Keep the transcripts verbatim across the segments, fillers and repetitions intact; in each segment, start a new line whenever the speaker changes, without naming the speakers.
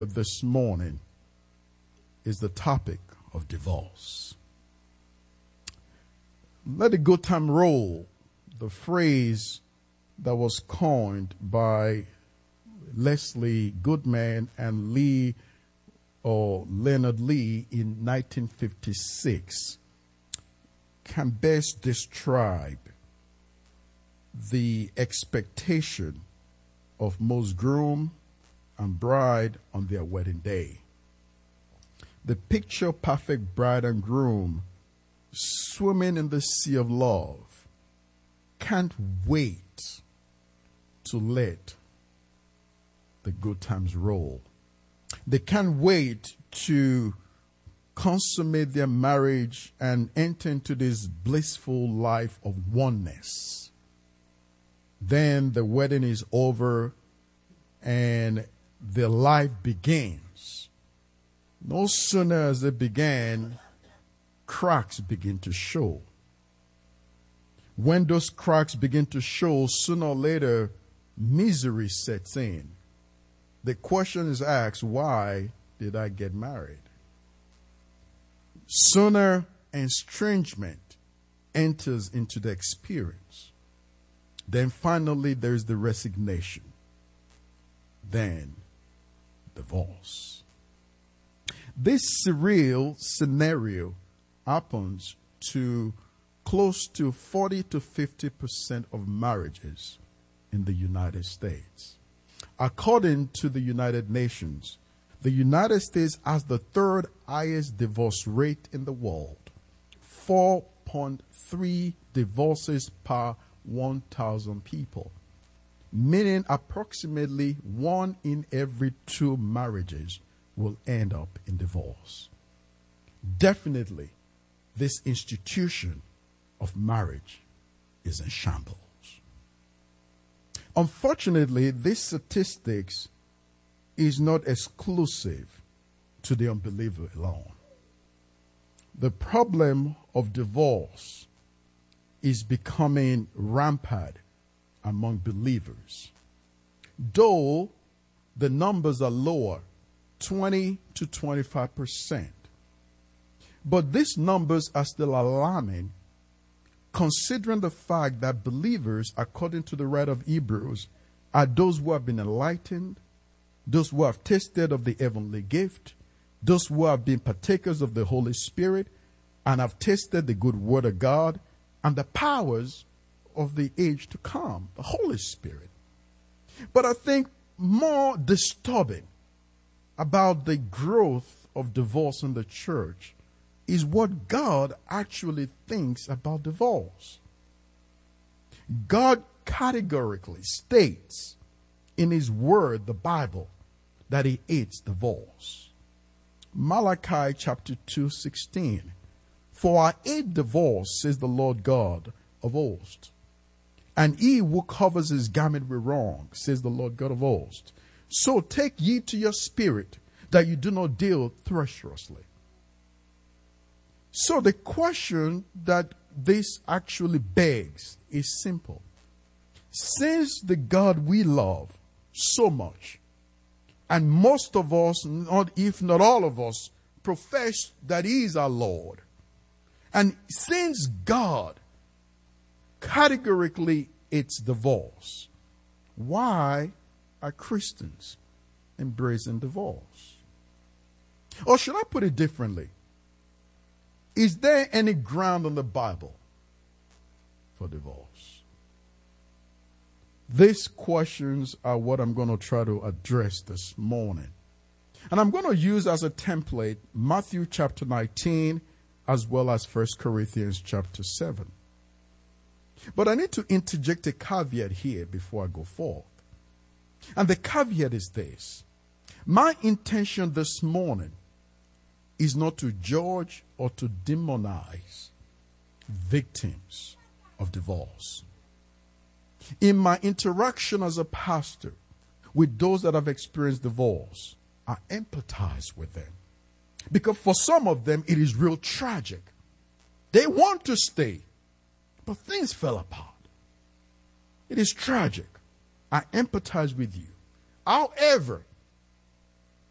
this morning is the topic of divorce. Let the good time roll, the phrase that was coined by Leslie Goodman and Lee or Leonard Lee in nineteen fifty-six can best describe the expectation of most groom and bride on their wedding day. The picture perfect bride and groom swimming in the sea of love can't wait to let the good times roll. They can't wait to consummate their marriage and enter into this blissful life of oneness. Then the wedding is over and their life begins. No sooner as it began, cracks begin to show. When those cracks begin to show, sooner or later, misery sets in. The question is asked, why did I get married? Sooner, estrangement enters into the experience. Then finally, there's the resignation. Then, divorce. This surreal scenario happens to close to forty to fifty percent of marriages in the United States. According to the United Nations, the United States has the third highest divorce rate in the world, four point three divorces per one thousand people, meaning approximately one in every two marriages will end up in divorce. Definitely, this institution of marriage is in shambles. Unfortunately, this statistics is not exclusive to the unbeliever alone. The problem of divorce is becoming rampant among believers. Though the numbers are lower, twenty to twenty-five percent. But these numbers are still alarming, considering the fact that believers, according to the writer of Hebrews, are those who have been enlightened, those who have tasted of the heavenly gift, those who have been partakers of the Holy Spirit, and have tasted the good word of God and the powers of the age to come, the Holy Spirit. But I think more disturbing about the growth of divorce in the church is what God actually thinks about divorce. God categorically states in His Word, the Bible, that He hates divorce. Malachi chapter two, sixteen. For I hate divorce, says the Lord God of hosts. And he who covers his garment with wrong, says the Lord God of hosts. So take ye to your spirit, that you do not deal treacherously. So the question that this actually begs is simple. Since the God we love so much, and most of us, not if not all of us, profess that He is our Lord, and since God categorically hates divorce, why are Christians embracing divorce? Or should I put it differently? Is there any ground in the Bible for divorce? These questions are what I'm going to try to address this morning. And I'm going to use as a template Matthew chapter nineteen as well as First Corinthians chapter seven. But I need to interject a caveat here before I go forth. And the caveat is this. My intention this morning is not to judge or to demonize victims of divorce. In my interaction as a pastor with those that have experienced divorce, I empathize with them. Because for some of them, it is real tragic. They want to stay, but things fell apart. It is tragic. I empathize with you. However,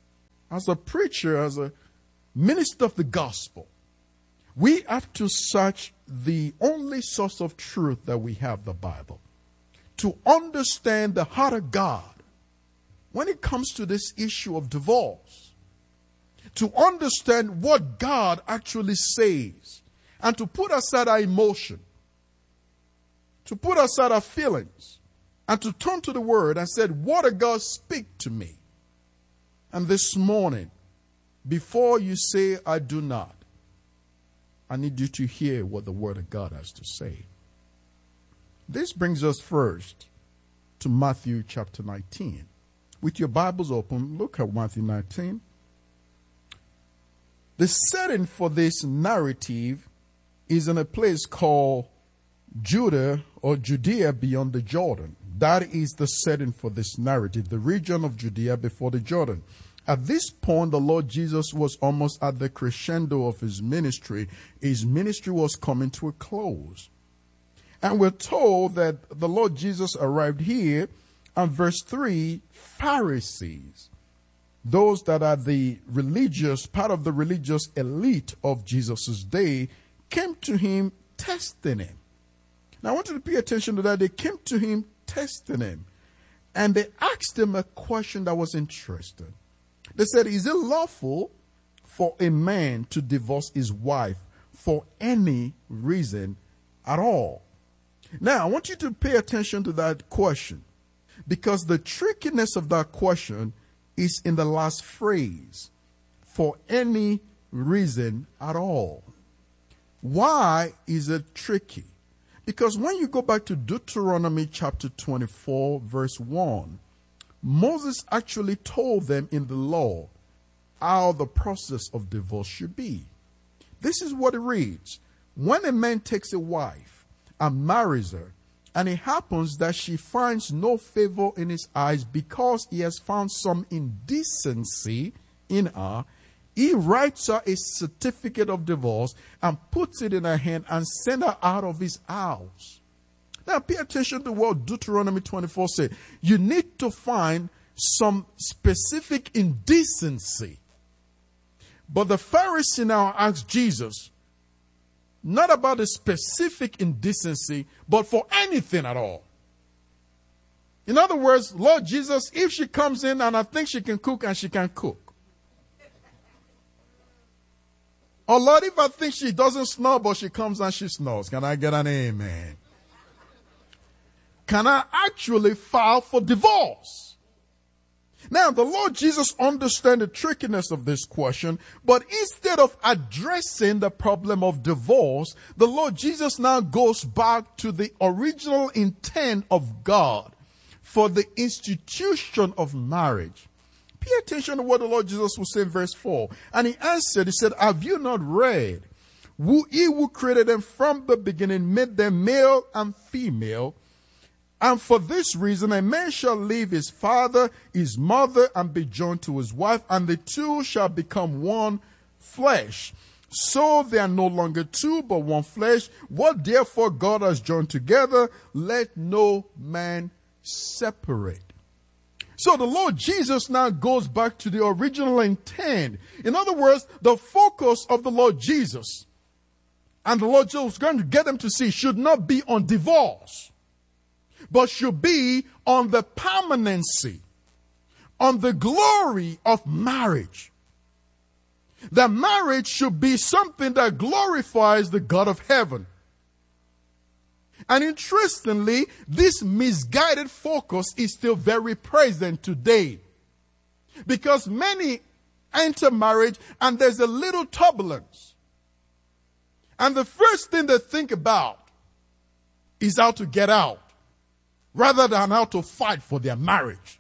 as a preacher, as a minister of the gospel, we have to search the only source of truth that we have, the Bible, to understand the heart of God when it comes to this issue of divorce, to understand what God actually says, and to put aside our emotion, to put aside our feelings, and to turn to the Word and said, what did God speak to me? And this morning, before you say, I do not, I need you to hear what the Word of God has to say. This brings us first to Matthew chapter nineteen. With your Bibles open, look at Matthew nineteen. The setting for this narrative is in a place called Judah or Judea beyond the Jordan. That is the setting for this narrative, the region of Judea before the Jordan. At this point, the Lord Jesus was almost at the crescendo of his ministry. His ministry was coming to a close. And we're told that the Lord Jesus arrived here, and verse three, Pharisees, those that are the religious, part of the religious elite of Jesus' day, came to him testing him. Now I want you to pay attention to that. They came to him testing him. And they asked him a question that was interesting. They said, is it lawful for a man to divorce his wife for any reason at all? Now, I want you to pay attention to that question, because the trickiness of that question is in the last phrase, for any reason at all. Why is it tricky? Because when you go back to Deuteronomy chapter twenty-four, verse one, Moses actually told them in the law how the process of divorce should be. This is what it reads. When a man takes a wife and marries her, and it happens that she finds no favor in his eyes because he has found some indecency in her, he writes her a certificate of divorce and puts it in her hand and sends her out of his house. Now pay attention to what Deuteronomy twenty-four says. You need to find some specific indecency. But the Pharisee now asks Jesus, not about the specific indecency, but for anything at all. In other words, Lord Jesus, if she comes in and I think she can cook and she can cook. Or Lord, if I think she doesn't snore but she comes and she snores, can I get an amen? Can I actually file for divorce? Now, the Lord Jesus understands the trickiness of this question, but instead of addressing the problem of divorce, the Lord Jesus now goes back to the original intent of God for the institution of marriage. Pay attention to what the Lord Jesus will say in verse four. And he answered, he said, have you not read? Who he who created them from the beginning made them male and female. And for this reason, a man shall leave his father, his mother, and be joined to his wife, and the two shall become one flesh. So they are no longer two, but one flesh. What therefore God has joined together, let no man separate. So the Lord Jesus now goes back to the original intent. In other words, the focus of the Lord Jesus, and the Lord Jesus was going to get them to see, should not be on divorce, but should be on the permanency, on the glory of marriage. That marriage should be something that glorifies the God of heaven. And interestingly, this misguided focus is still very present today. Because many enter marriage and there's a little turbulence. And the first thing they think about is how to get out, rather than how to fight for their marriage.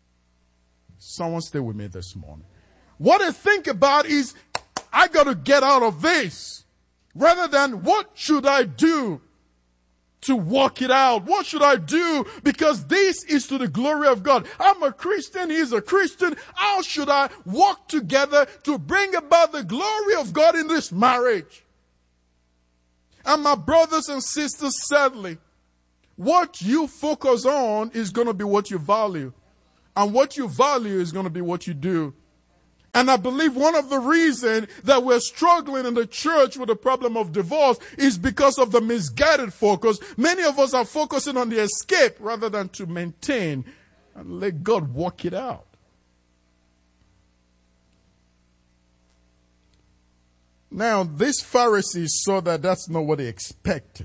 Someone stay with me this morning. What they think about is, I got to get out of this, rather than what should I do to work it out? What should I do? Because this is to the glory of God. I'm a Christian. He's a Christian. How should I work together to bring about the glory of God in this marriage? And my brothers and sisters, sadly, what you focus on is going to be what you value. And what you value is going to be what you do. And I believe one of the reasons that we're struggling in the church with the problem of divorce is because of the misguided focus. Many of us are focusing on the escape rather than to maintain and let God work it out. Now, these Pharisees saw that that's not what they expected.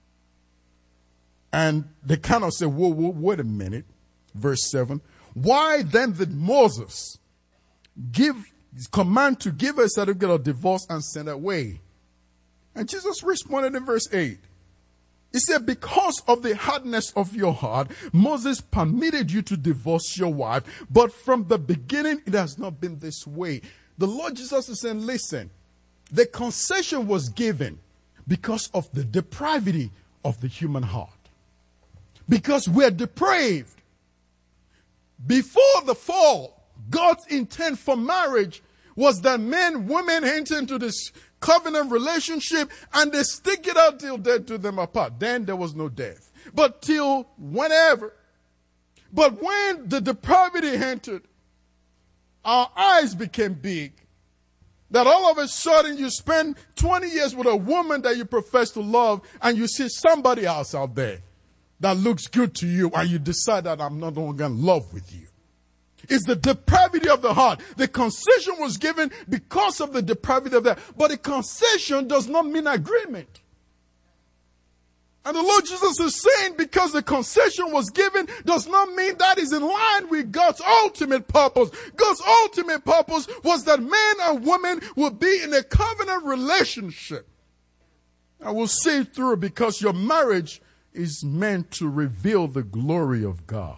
And they kind of said, whoa, whoa, wait a minute. Verse seven. Why then did Moses give command to give a certificate of divorce and send away? And Jesus responded in verse eight. He said, because of the hardness of your heart, Moses permitted you to divorce your wife. But from the beginning, it has not been this way. The Lord Jesus is saying, listen, the concession was given because of the depravity of the human heart. Because we're depraved. Before the fall, God's intent for marriage was that men, women enter into this covenant relationship and they stick it out till death do them apart. Then there was no death. But till whenever. But when the depravity entered, our eyes became big. That all of a sudden you spend twenty years with a woman that you profess to love and you see somebody else out there that looks good to you and you decide that I'm not longer in love with you. It's the depravity of the heart. The concession was given because of the depravity of that. But the concession does not mean agreement. And the Lord Jesus is saying because the concession was given does not mean that is in line with God's ultimate purpose. God's ultimate purpose was that men and women will be in a covenant relationship. I will see it through because your marriage is meant to reveal the glory of God.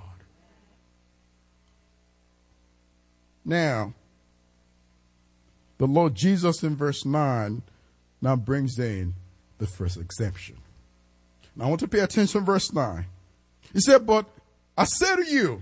Now, the Lord Jesus in verse nine now brings in the first exemption. Now I want to pay attention to verse nine. He said, but I say to you,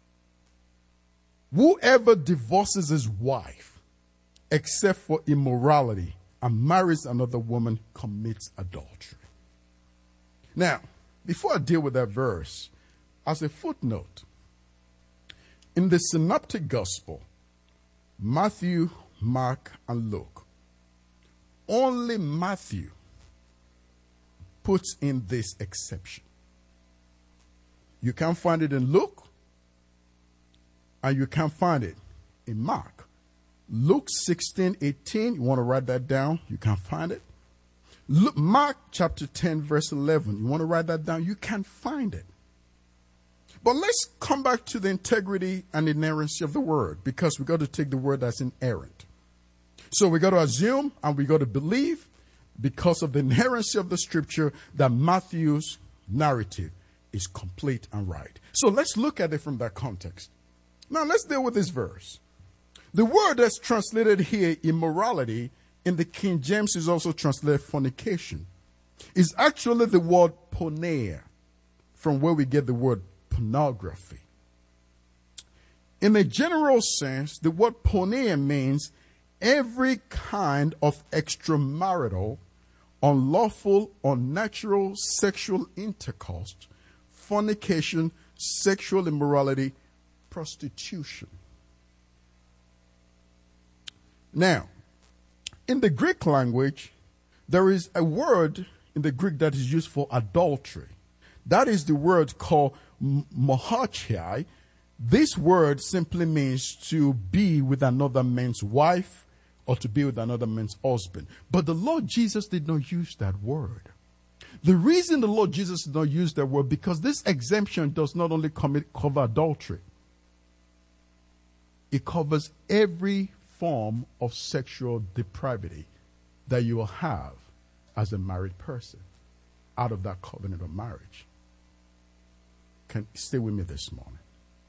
whoever divorces his wife except for immorality and marries another woman commits adultery. Now, before I deal with that verse, as a footnote, in the Synoptic Gospel, Matthew, Mark, and Luke, only Matthew puts in this exception. You can't find it in Luke, and you can't find it in Mark. Luke sixteen eighteen, you want to write that down? You can't find it. Luke, Mark chapter ten, verse eleven, you want to write that down? You can't find it. But let's come back to the integrity and inerrancy of the word, because we got to take the word as inerrant. So we got to assume and we got to believe, because of the inerrancy of the scripture, that Matthew's narrative is complete and right. So let's look at it from that context. Now let's deal with this verse. The word that's translated here, immorality, in the King James is also translated fornication. It's actually the word porneia, from where we get the word pornography. In a general sense, the word porneia means every kind of extramarital, unlawful, unnatural sexual intercourse, fornication, sexual immorality, prostitution. Now, in the Greek language, there is a word in the Greek that is used for adultery. That is the word called mohachiai. This word simply means to be with another man's wife or to be with another man's husband. But the Lord Jesus did not use that word. The reason the Lord Jesus did not use that word, because this exemption does not only commit, cover adultery. It covers every form of sexual depravity that you will have as a married person out of that covenant of marriage. Can stay with me this morning.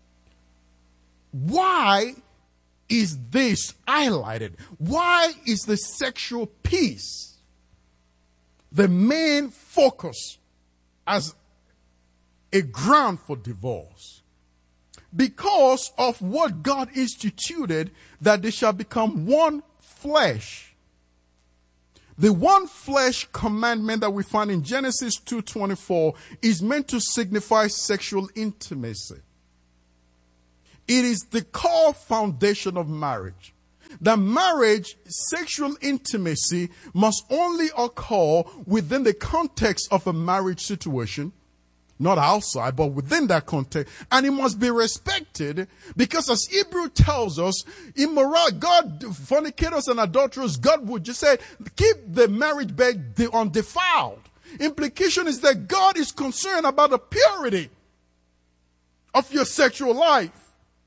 Why is this highlighted? Why is the sexual piece the main focus as a ground for divorce? Because of what God instituted, that they shall become one flesh. The one flesh commandment that we find in Genesis two twenty-four is meant to signify sexual intimacy. It is the core foundation of marriage. that marriage, sexual intimacy must only occur within the context of a marriage situation. Not outside, but within that context. And it must be respected because as Hebrew tells us, immoral, God, fornicators and adulterers, God would just say, keep the marriage bed undefiled. Implication is that God is concerned about the purity of your sexual life.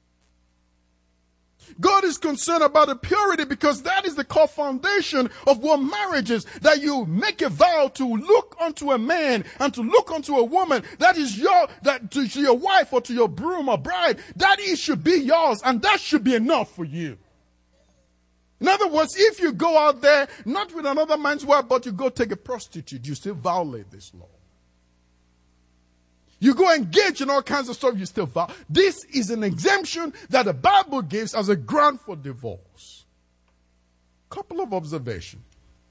God is concerned about the purity because that is the core foundation of what marriage is. That you make a vow to look unto a man and to look unto a woman. That is your, that to your wife or to your groom or bride. That it should be yours and that should be enough for you. In other words, if you go out there, not with another man's wife, but you go take a prostitute, you still violate this law. You go engage in all kinds of stuff, you still vow. This is an exemption that the Bible gives as a ground for divorce. Couple of observations.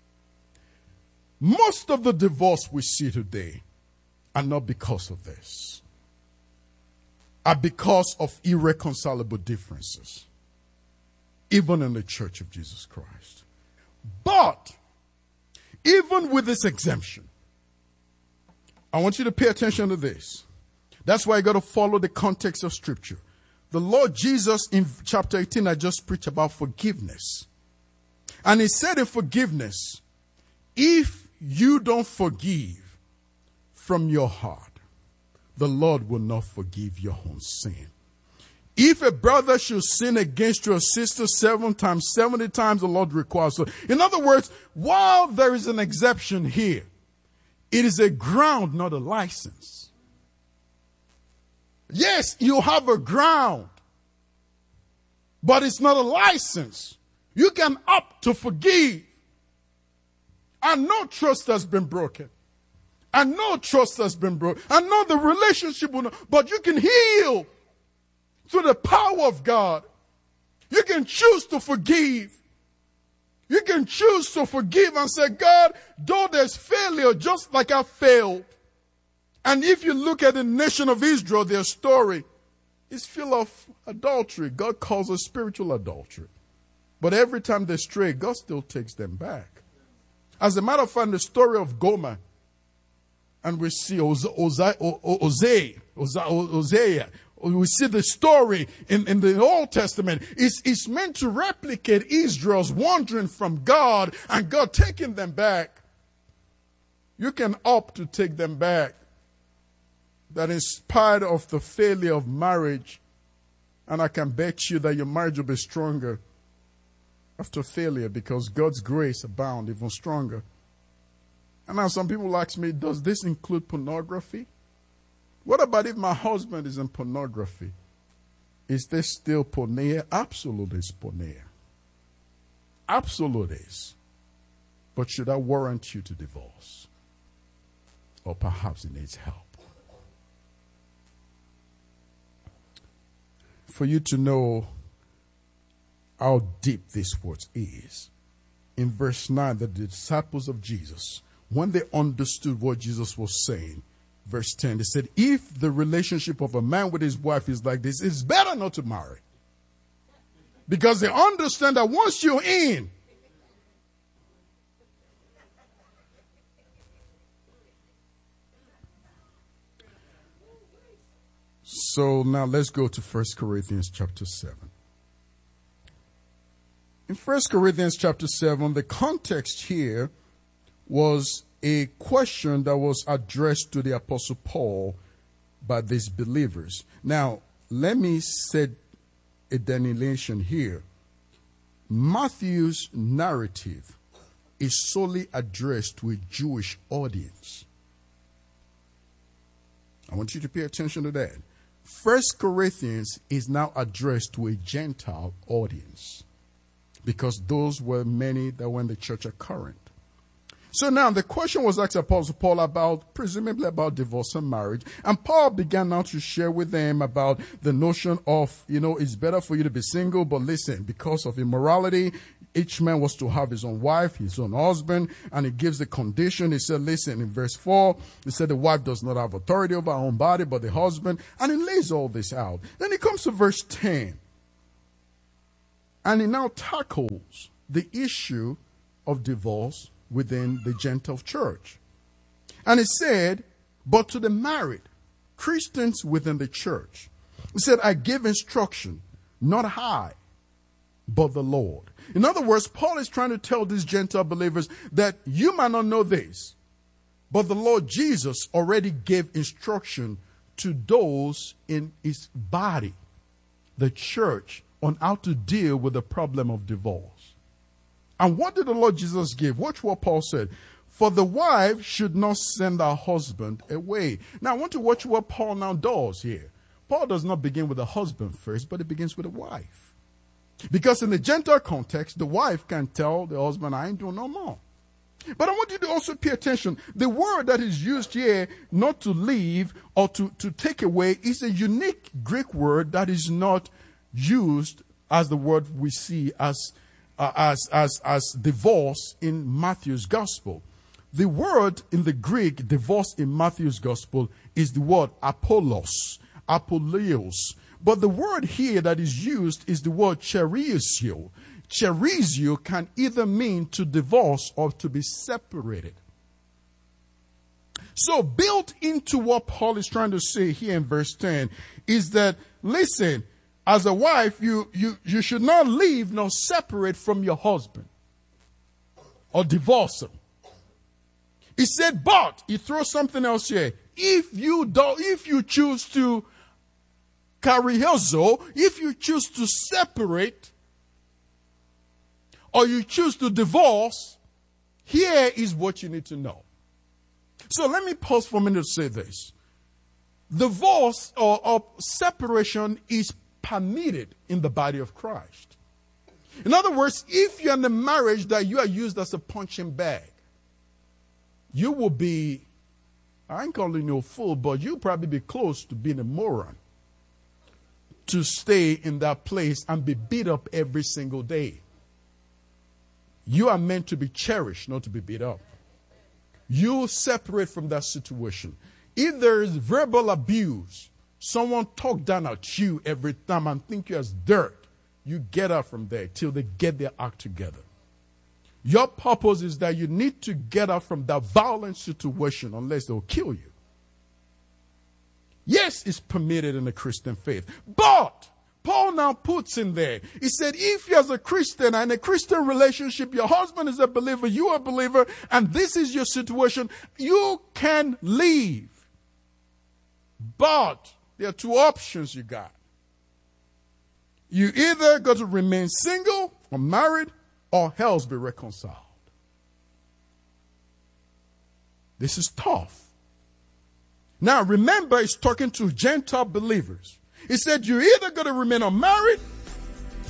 Most of the divorce we see today are not because of this. Are because of irreconcilable differences. Even in the Church of Jesus Christ. But, even with this exemption, I want you to pay attention to this. That's why you got to follow the context of Scripture. The Lord Jesus in chapter eighteen, I just preached about forgiveness. And he said in forgiveness, if you don't forgive from your heart, the Lord will not forgive your own sin. If a brother should sin against your sister seven times, seventy times, the Lord requires so. In other words, while there is an exception here, it is a ground, not a license. Yes, you have a ground, but it's not a license. You can opt to forgive. And no trust has been broken. And no trust has been broken. And no, the relationship will not, but you can heal through the power of God. You can choose to forgive. You can choose to forgive and say, God, though there's failure, just like I failed. And if you look at the nation of Israel, their story is full of adultery. God calls it spiritual adultery. But every time they stray, God still takes them back. As a matter of fact, the story of Gomer, and we see Hosea, Hosea, we see the story in, in the Old Testament. It's, it's meant to replicate Israel's wandering from God and God taking them back. You can opt to take them back. That in spite of the failure of marriage, and I can bet you that your marriage will be stronger after failure because God's grace abound even stronger. And now some people ask me, does this include pornography? What about if my husband is in pornography? Is this still porneia? Absolutely is porneia. Absolutely is. But should that warrant you to divorce? Or perhaps he needs help. For you to know how deep this word is, in verse nine, that the disciples of Jesus, when they understood what Jesus was saying, verse ten, they said, if the relationship of a man with his wife is like this, it's better not to marry. Because they understand that once you're in, so now let's go to First Corinthians chapter seven. In First Corinthians chapter seven, the context here was a question that was addressed to the Apostle Paul by these believers. Now, let me set a delineation here. Matthew's narrative is solely addressed to a Jewish audience. I want you to pay attention to that. First Corinthians is now addressed to a Gentile audience because those were many that were in the church at Corinth. So now the question was asked Apostle Paul about, presumably about divorce and marriage. And Paul began now to share with them about the notion of, you know, it's better for you to be single, but listen, because of immorality, each man was to have his own wife, his own husband, and he gives the condition. He said, listen, in verse four, he said the wife does not have authority over her own body, but the husband, and he lays all this out. Then he comes to verse ten. And he now tackles the issue of divorce within the Gentile church. And he said, but to the married, Christians within the church, he said, I give instruction, not I, but the Lord. In other words, Paul is trying to tell these Gentile believers that you might not know this, but the Lord Jesus already gave instruction to those in his body, the church, on how to deal with the problem of divorce. And what did the Lord Jesus give? Watch what Paul said. For the wife should not send her husband away. Now I want to watch what Paul now does here. Paul does not begin with the husband first, but it begins with the wife. Because in the Gentile context, the wife can tell the husband, I ain't doing no more. But I want you to also pay attention. The word that is used here, not to leave or to, to take away, is a unique Greek word that is not used as the word we see as, uh, as, as, as divorce in Matthew's gospel. The word in the Greek, divorce in Matthew's gospel, is the word apollos, apoleios. But the word here that is used is the word cherizio. Cherizio can either mean to divorce or to be separated. So built into what Paul is trying to say here in verse ten is that, listen, as a wife, you, you, you should not leave nor separate from your husband or divorce him. He said, but he throws something else here. If you do, if you choose to kariozo, if you choose to separate or you choose to divorce, here is what you need to know. So let me pause for a minute to say this. Divorce or, or separation is permitted in the body of Christ. In other words, if you're in a marriage that you are used as a punching bag, you will be, I ain't calling you a fool, but you'll probably be close to being a moron to stay in that place and be beat up every single day. You are meant to be cherished, not to be beat up. You separate from that situation. If there is verbal abuse, someone talk down at you every time and think you as dirt, you get out from there till they get their act together. Your purpose is that you need to get out from that violent situation unless they'll kill you. Yes, it's permitted in the Christian faith. But Paul now puts in there, he said, if you're as a Christian and in a Christian relationship, your husband is a believer, you are a believer, and this is your situation, you can leave. But there are two options you got. You either got to remain single or married, or else be reconciled. This is tough. Now remember, he's talking to Gentile believers. He said, you're either going to remain unmarried